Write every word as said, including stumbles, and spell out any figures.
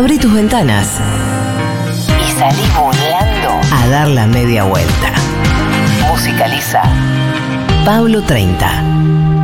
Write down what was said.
Abrí tus ventanas y salí volando a dar la media vuelta. Musicaliza Pablo treinta.